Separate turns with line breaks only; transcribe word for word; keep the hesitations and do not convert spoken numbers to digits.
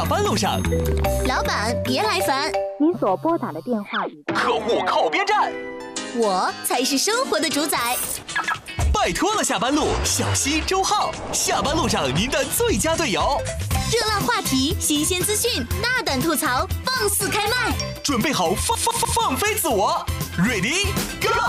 下班路上。
老板别来烦，
您所拨打的电话已。
客户靠边站，
我才是生活的主宰。
拜托了，下班路，小溪周浩，下班路上您的最佳队友。
热辣话题，新鲜资讯，大胆吐槽，放肆开麦，
准备好放放放飞自我 ，Ready Go！